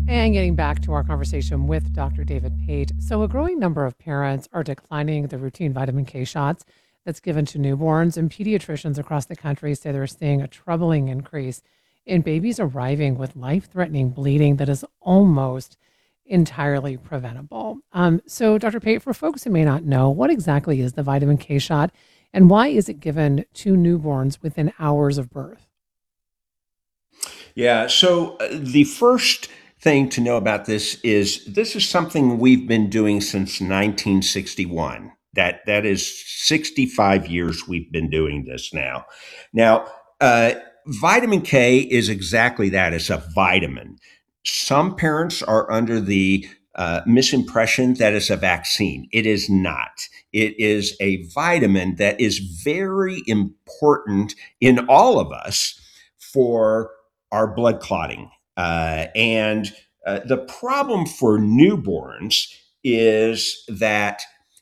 And getting back to our conversation with Dr. David Pate. So, a growing number of parents are declining the routine vitamin K shots that's given to newborns, and pediatricians across the country say they're seeing a troubling increase in babies arriving with life threatening bleeding that is almost entirely preventable. So, Dr. Pate, for folks who may not know, what exactly is the vitamin K shot and why is it given to newborns within hours of birth? Yeah. So the first thing to know about this is something we've been doing since 1961. That is 65 years we've been doing this now. Now, uh, vitamin K is exactly that. It's a vitamin. Some parents are under the misimpression that it's a vaccine. It is not. It is a vitamin that is very important in all of us for our blood clotting. And the problem for newborns is that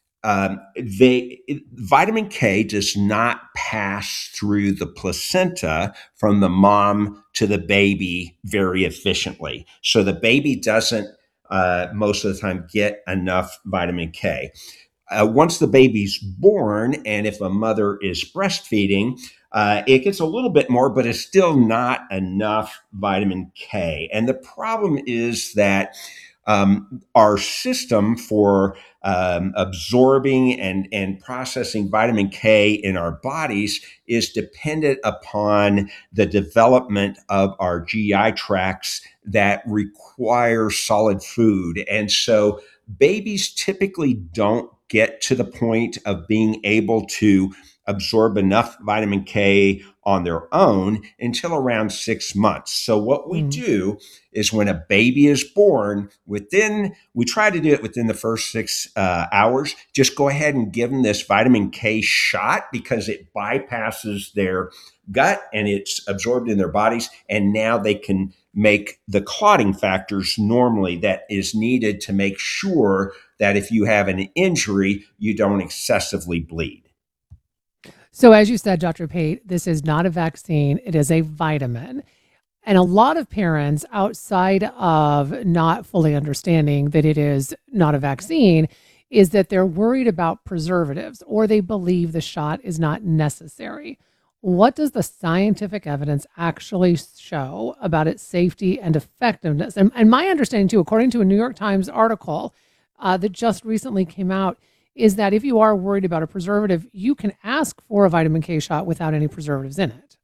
they vitamin K does not pass through the placenta from the mom to the baby very efficiently. So the baby doesn't most of the time get enough vitamin K. Once the baby's born, and if a mother is breastfeeding, it gets a little bit more, but it's still not enough vitamin K. And the problem is that our system for absorbing and processing vitamin K in our bodies is dependent upon the development of our GI tracts that require solid food. And so babies typically don't get to the point of being able to absorb enough vitamin K on their own until around 6 months. So, what we Mm. do is when a baby is born, we try to do it within the first 6 hours. Just go ahead and give them this vitamin K shot because it bypasses their gut and it's absorbed in their bodies. And now they can make the clotting factors normally that is needed to make sure that if you have an injury, you don't excessively bleed. So, as you said, Dr. Pate, this is not a vaccine, it is a vitamin. And a lot of parents, outside of not fully understanding that it is not a vaccine, is that they're worried about preservatives or they believe the shot is not necessary. What does the scientific evidence actually show about its safety and effectiveness? And my understanding, too, according to a New York Times article that just recently came out, is that if you are worried about a preservative, you can ask for a vitamin K shot without any preservatives in it.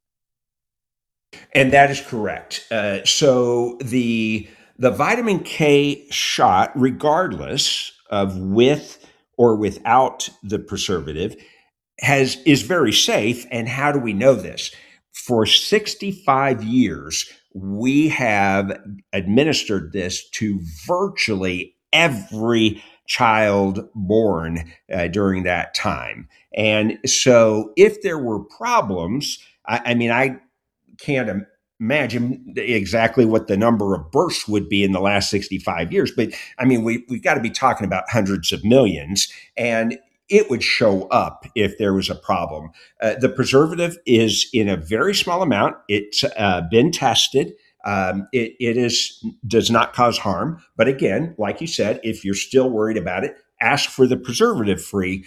And that is correct. So the vitamin K shot, regardless of with or without the preservative, has is very safe. And how do we know this? For 65 years, we have administered this to virtually every child born during that time. And so, if there were problems, I mean, I can't imagine exactly what the number of births would be in the last 65 years. But I mean, we've got to be talking about hundreds of millions. And it would show up if there was a problem. The preservative is in a very small amount. It's been tested. It is does not cause harm. But again, like you said, if you're still worried about it, ask for the preservative-free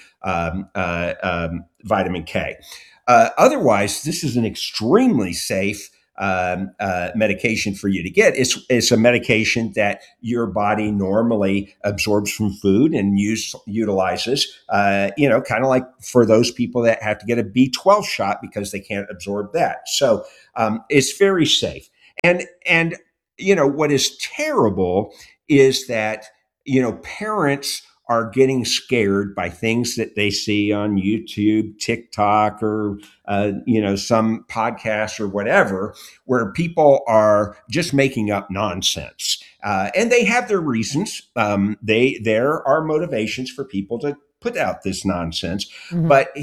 vitamin K. Otherwise, this is an extremely safe medication for you to get. It's a medication that your body normally absorbs from food and utilizes. Kind of like for those people that have to get a B12 shot because they can't absorb that. So it's very safe. And what is terrible is that parents are getting scared by things that they see on YouTube, TikTok, or some podcast or whatever, where people are just making up nonsense, and they have their reasons. There are motivations for people to put out this nonsense, Mhm. but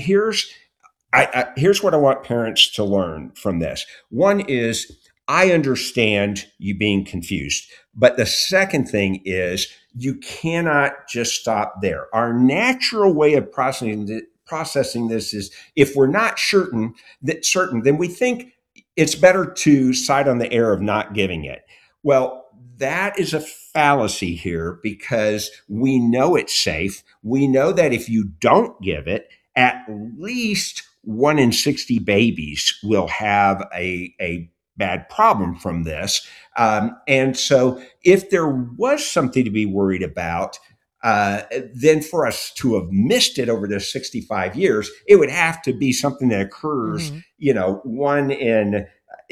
here's what I want parents to learn from this. One is I understand you being confused, but the second thing is you cannot just stop there. Our natural way of processing this is if we're not certain, then we think it's better to side on the air of not giving it. Well, that is a fallacy here because we know it's safe. We know that if you don't give it, at least 1 in 60 babies will have a bad problem from this. And so, if there was something to be worried about, then for us to have missed it over the 65 years, it would have to be something that occurs, Hmm. one in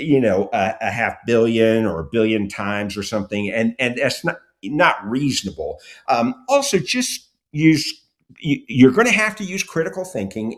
a half billion or a billion times or something, and that's not reasonable. Also, just use you're going to have to use critical thinking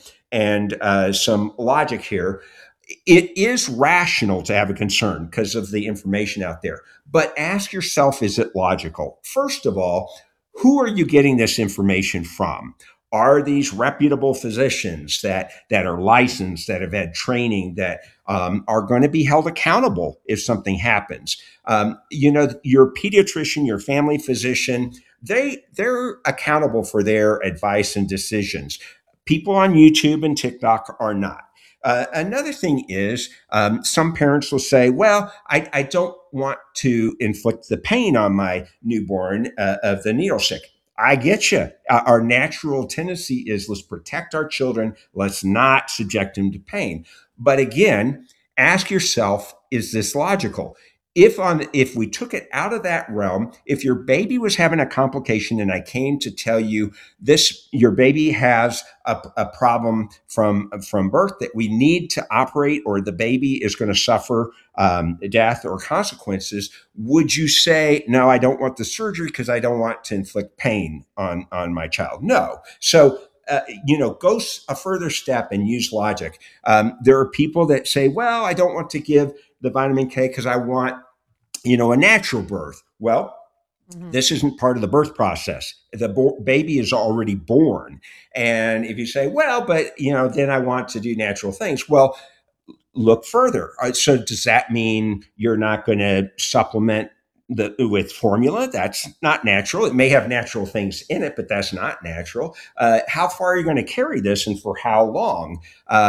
and some logic here. It is rational to have a concern because of the information out there, but ask yourself, is it logical? First of all, who are you getting this information from? Are these reputable physicians that are licensed, that have had training, that are going to be held accountable if something happens? Your pediatrician, your family physician, they're accountable for their advice and decisions. People on YouTube and TikTok are not. Another thing is, some parents will say, well, I don't want to inflict the pain on my newborn of the needle stick. I get you. Our natural tendency is, let's protect our children. Let's not subject them to pain. But again, ask yourself, is this logical? If we took it out of that realm, if your baby was having a complication and I came to tell you this, your baby has a problem from birth that we need to operate, or the baby is going to suffer death or consequences, would you say, no, I don't want the surgery because I don't want to inflict pain on my child? No. So go a further step and use logic. There are people that say, well, I don't want to give the vitamin K because I want, a natural birth. Well, Hmm. this isn't part of the birth process. The baby is already born. And if you say, well, but, then I want to do natural things. Well, look further. So does that mean you're not going to supplement with formula? That's not natural. It may have natural things in it, but that's not natural. How far are you going to carry this, and for how long?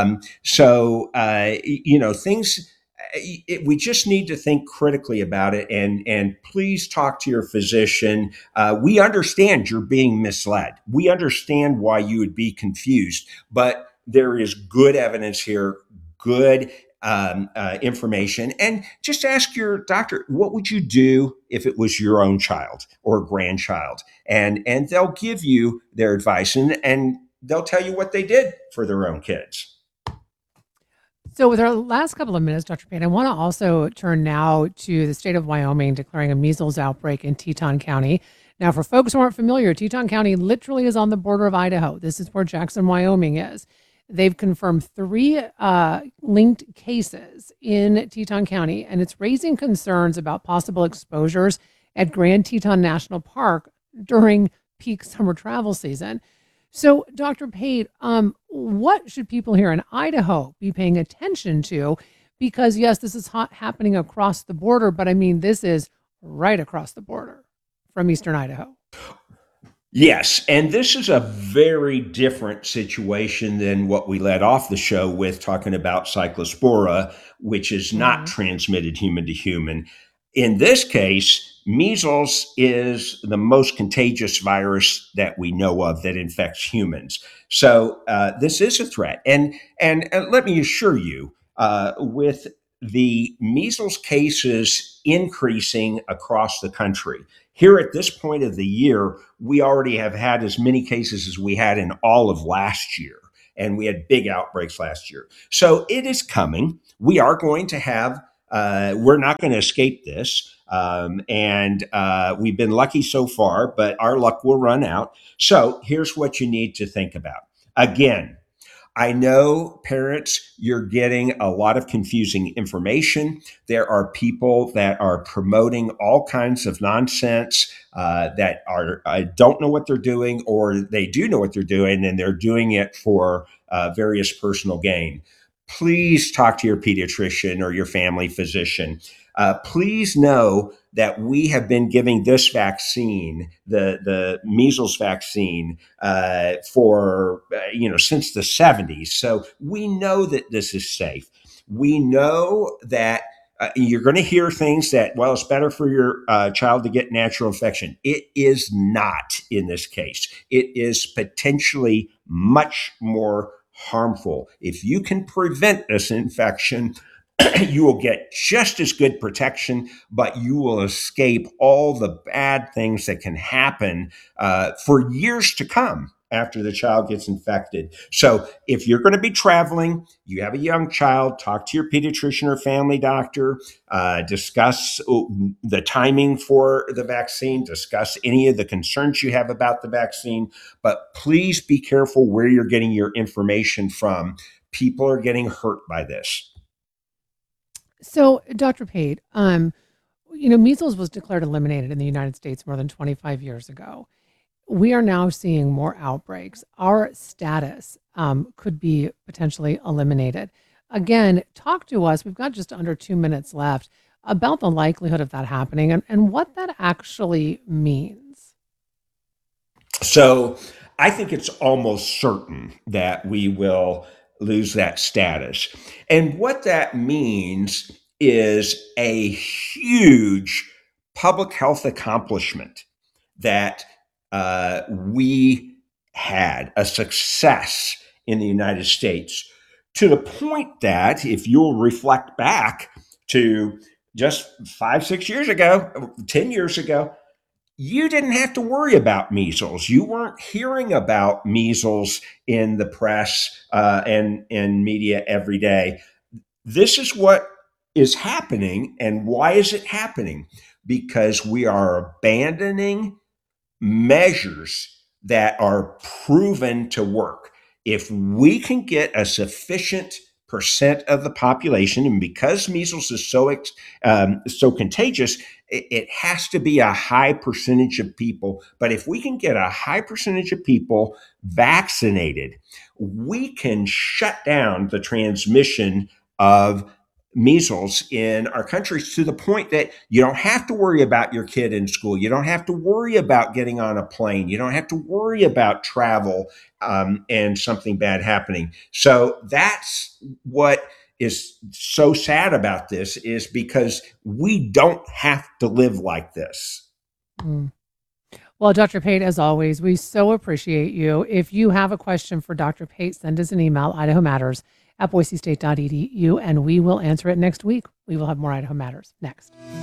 Things. We just need to think critically about it, and please talk to your physician. We understand you're being misled. We understand why you would be confused, but there is good evidence here, good information, and just ask your doctor, what would you do if it was your own child or grandchild? And they'll give you their advice, and they'll tell you what they did for their own kids. So, with our last couple of minutes, Dr. Payne, I want to also turn now to the state of Wyoming declaring a measles outbreak in Teton County. Now, for folks who aren't familiar, Teton County literally is on the border of Idaho. This is where Jackson, Wyoming is. They've confirmed 3 linked cases in Teton County, and it's raising concerns about possible exposures at Grand Teton National Park during peak summer travel season. So, Dr. Pate, what should people here in Idaho be paying attention to? Because, yes, this is happening across the border, but I mean, this is right across the border from Eastern Idaho. Yes, and this is a very different situation than what we led off the show with, talking about cyclospora, which is not Hmm. transmitted human to human. In this case, measles is the most contagious virus that we know of that infects humans. So this is a threat, and let me assure you, with the measles cases increasing across the country, here at this point of the year, we already have had as many cases as we had in all of last year. And we had big outbreaks last year. So it is coming. We are going to have, we're not going to escape this. And we've been lucky so far, but our luck will run out. So here's what you need to think about. Again, I know, parents, you're getting a lot of confusing information. There are people that are promoting all kinds of nonsense, that are don't know what they're doing, or they do know what they're doing and they're doing it for various personal gain. Please talk to your pediatrician or your family physician. Please know that we have been giving this vaccine, the measles vaccine, for since the 70s. So we know that this is safe. We know that You're going to hear things that, well, it's better for your child to get natural infection. It is not in this case. It is potentially much more harmful. If you can prevent this infection, you will get just as good protection, but you will escape all the bad things that can happen for years to come after the child gets infected. So if you're going to be traveling, you have a young child, talk to your pediatrician or family doctor, discuss the timing for the vaccine, discuss any of the concerns you have about the vaccine, but please be careful where you're getting your information from. People are getting hurt by this. So, Dr. Pate, measles was declared eliminated in the United States more than 25 years ago. We are now seeing more outbreaks. Our status could be potentially eliminated. Again, talk to us. We've got just under 2 minutes left about the likelihood of that happening and what that actually means. So I think it's almost certain that we will lose that status. And what that means is a huge public health accomplishment that we had a success in the United States, to the point that if you'll reflect back to just 5, 6 years ago, 10 years ago, you didn't have to worry about measles. You weren't hearing about measles in the press and media every day. This is what is happening. And why is it happening? Because we are abandoning measures that are proven to work. If we can get a sufficient percent of the population, and because measles is so contagious, it has to be a high percentage of people. But if we can get a high percentage of people vaccinated, we can shut down the transmission of measles in our country, to the point that you don't have to worry about your kid in school. You don't have to worry about getting on a plane. You don't have to worry about travel and something bad happening. So that's what is so sad about this, is because we don't have to live like this. Mm. Well, Dr. Pate, as always, we so appreciate you. If you have a question for Dr. Pate, send us an email, idahomatters@boisestate.edu, and we will answer it next week. We will have more Idaho Matters next.